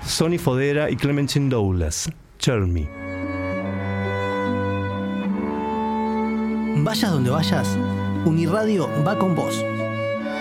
Sonny Fodera y Clementine Douglas. Tell Me. Vayas donde vayas, Uniradio va con vos.